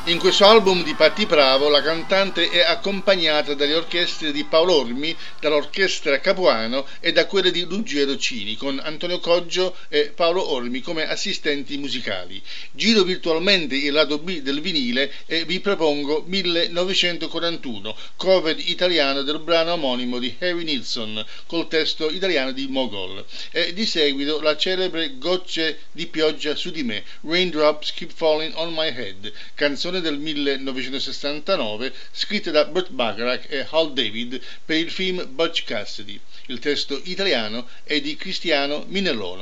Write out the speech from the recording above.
In questo album di Patti Bravo la cantante è accompagnata dalle orchestre di Paolo Ormi, dall'orchestra Capuano e da quelle di Ruggero Cini, con Antonio Coggio e Paolo Ormi come assistenti musicali. Giro virtualmente il lato B del vinile e vi propongo 1941, cover italiano del brano omonimo di Harry Nilsson, col testo italiano di Mogol. E di seguito la celebre Gocce di pioggia su di me, Raindrops Keep Falling on My Head, canzone del 1969 scritta da Burt Bacharach e Hal David per il film Butch Cassidy. Il testo italiano è di Cristiano Minellone.